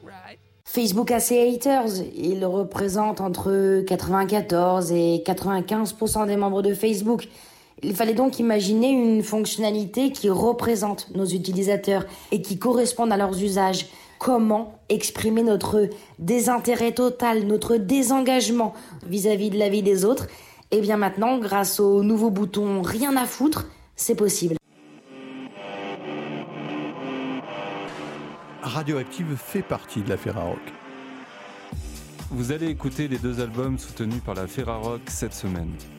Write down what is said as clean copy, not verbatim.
Facebook a ses haters. Il représente entre 94 et 95% des membres de Facebook. Il fallait donc imaginer une fonctionnalité qui représente nos utilisateurs et qui corresponde à leurs usages. Comment exprimer notre désintérêt total, notre désengagement vis-à-vis de la vie des autres ? Et bien maintenant, grâce au nouveau bouton « Rien à foutre », c'est possible. Radioactive fait partie de la Ferrarock. Vous allez écouter les 2 albums soutenus par la Ferrarock cette semaine.